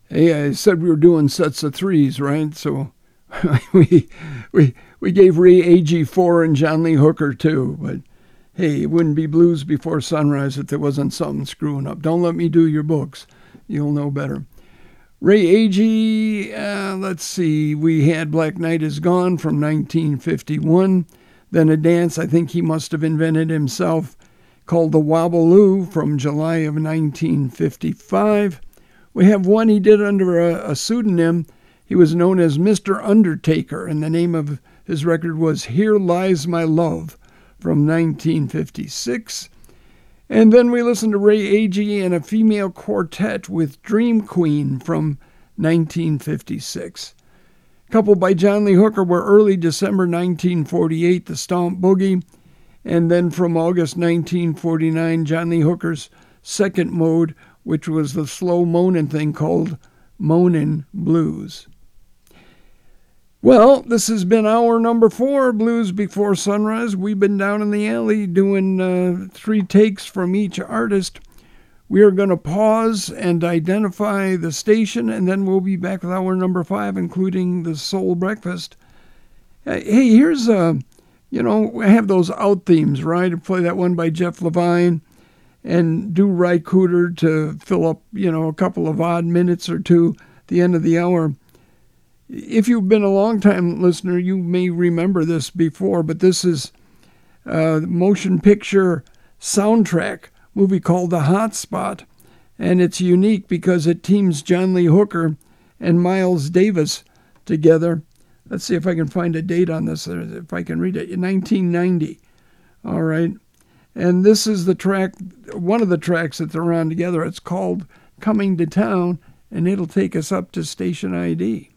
Hey, I said we were doing sets of threes, right? So we we gave Ray Agee 4 and John Lee Hooker 2, but hey, it wouldn't be Blues Before Sunrise if there wasn't something screwing up. Don't let me do your books. You'll know better. Ray Agee, let's see, we had Black Knight Is Gone from 1951. Then a dance I think he must have invented himself called The Wobbaloo from July of 1955. We have one he did under a pseudonym. He was known as Mr. Undertaker, and the name of his record was Here Lies My Love from 1956. And then we listened to Ray Agee and a female quartet with Dream Queen from 1956. A couple by John Lee Hooker were early December 1948, the Stomp Boogie, and then from August 1949, John Lee Hooker's Second Mode, which was the slow moaning thing called Moanin' Blues. Well, this has been hour number 4, Blues Before Sunrise. We've been down in the alley doing 3 takes from each artist. We are going to pause and identify the station, and then we'll be back with hour number 5, including the Soul Breakfast. Hey, here's, I have those out themes, right? I play that one by Jeff Levine and do Ry Cooder to fill up, a couple of odd minutes or two at the end of the hour. If you've been a long-time listener, you may remember this before, but this is a motion picture soundtrack movie called The Hot Spot, and it's unique because it teams John Lee Hooker and Miles Davis together. Let's see if I can find a date on this, if I can read it. 1990. All right. And this is the track, one of the tracks that they're on together. It's called Coming to Town, and it'll take us up to station ID.